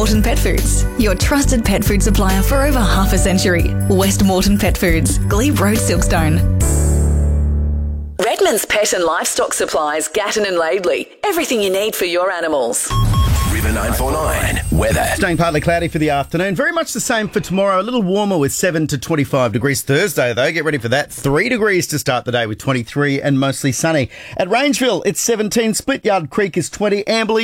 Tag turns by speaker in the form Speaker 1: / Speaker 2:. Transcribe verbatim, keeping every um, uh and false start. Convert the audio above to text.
Speaker 1: Morton Pet Foods, your trusted pet food supplier for over half a century. West Morton Pet Foods, Glebe Road, Silkstone. Redmond's Pet and Livestock Supplies, Gatton and Laidley. Everything you need for your animals.
Speaker 2: River nine four nine weather.
Speaker 3: Staying partly cloudy for the afternoon. Very much the same for tomorrow. A little warmer with seven to twenty-five degrees. Thursday, though, get ready for that. three degrees to start the day with twenty-three and mostly sunny. At Rangeville, it's seventeen. Splityard Creek is twenty. Amberley,